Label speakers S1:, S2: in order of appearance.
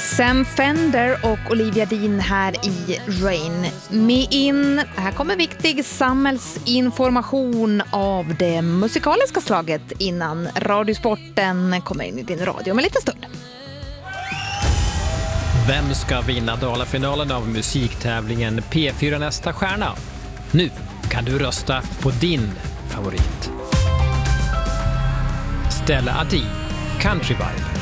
S1: Sam Fender och Olivia Dean här i Rain Me In. Här kommer viktig samhällsinformation av det musikaliska slaget innan Radiosporten kommer in i din radio om en liten stund.
S2: Vem ska vinna Dalafinalen av musiktävlingen P4 Nästa Stjärna? Nu kan du rösta på din favorit. Stella Adi, Country Vibe.